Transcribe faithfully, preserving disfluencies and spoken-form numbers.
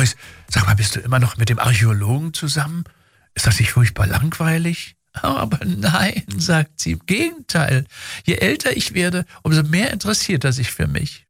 Doris, sag mal, bist du immer noch mit dem Archäologen zusammen? Ist das nicht furchtbar langweilig? Aber nein, sagt sie, im Gegenteil. Je älter ich werde, umso mehr interessiert er sich für mich.